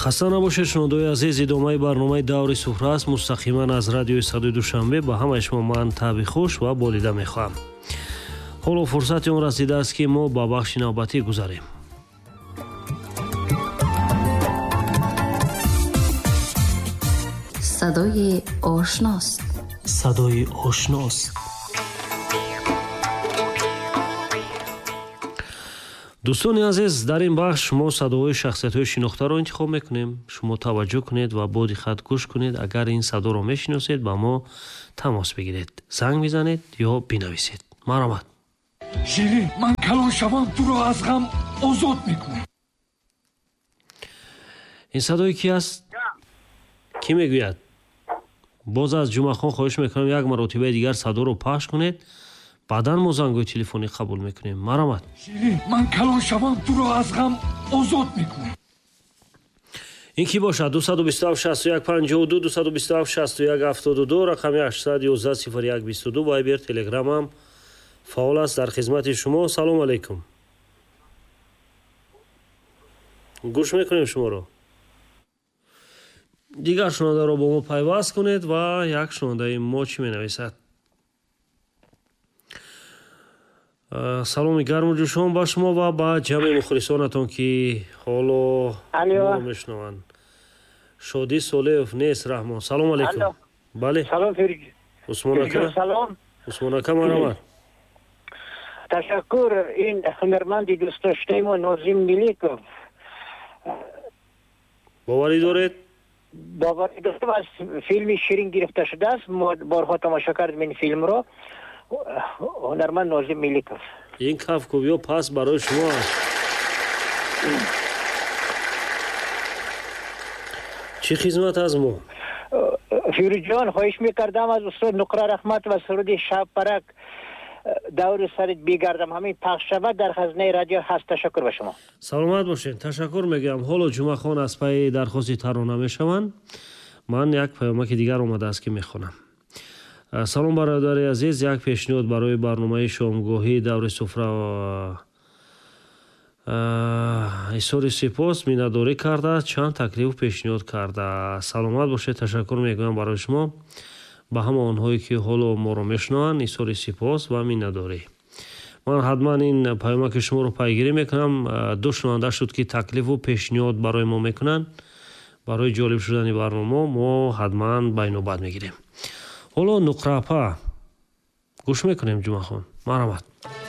خسته نباشید شنونده‌های عزیز، ادامه برنامه دور سفره است مستقیما از رادیوی صدای دوشنبه. به همه شما من تابی خوش و بالیده میخواهم. حالا فرصت اون رسیده است که ما با بخش نوبتی گذاریم. صدای آشناست. صدای آشناست. دوستان عزیز، در این بخش ما صداهای شخصیت‌های شناخته را انتخاب میکنیم. شما توجه کنید و با دقت گوش کنید. اگر این صدا را میشناسید با ما تماس بگیرید، زنگ بزنید یا بنویسید. مرحمت. شیرین، من کلان شوم تو را از غم آزاد میکنم. این صدای کی است؟ کی میگوید؟ باز از جمعه خان خواهش میکنم یک مرتبه دیگر صدا رو پخش کنید. بعداً ما زنگوی تلفنی قبول میکنیم. مرحمت. شیرین، من کلان شوم تو را از غم آزاد میکنم. این کی باشد؟ 227 61 52 227 61 72 رقم 811 01 22 وایبر تلگرام هم فعال است در خدمت شما. سلام علیکم. گوش میکنیم شما رو. دیگر شنونده رو با ما پیوست کنید و یک شنونده ما چی مینویسد؟ سلام گرم و جوشان با شما و با جمع مخلصانتون که حالا ما میشنوند. شادی صالح نیست رحمان. سلام علیکم. بله سلام فرید. عثمان اکا. سلام. عثمان اکا مرحبا. تشکر. این هنرمندی دوست داشتیم و ناظم ملیکوف. باوری دارید؟ باوری داشتم. از فیلم شیرین گرفته شده است. ما بارها تماشا کردیم این فیلم رو. هنرمند ناظم ملیکوف. این کفکوبیا پس برای شما است. چی خدمت از ما؟ فیروز جان، خواهش میکردم از استاد نقره رحمت و سرود شب پرک دور سرت بگردم همین پخش شود در خزانه رادیو هست. تشکر به شما. سلامت باشین. تشکر میگم. حالا جمعه خان از پای درخواست ترانه میشوند. من یک پیامک دیگر اومده است که میخونم. سلام برادر عزیز، یک پیشنهاد برای برنامه شامگاهی دور سفره ایسور سپاس مینداری کرده. چند تکلیف پیشنهاد کرده. سلامت باشه. تشکر میگویم برای شما. به همه آنهایی که حالا ما رو میشنوند ایسور سپاس و مینداری. من حتما این پیامک شما رو پیگیری میکنم. دو شنونده شد که تکلیف و پیشنهاد برای ما میکنن. برای جالب شدن برنامه ما حتما بینوبت میگیریم. حالا نقره پا گوش میکنیم جمعه خان. مرحمت.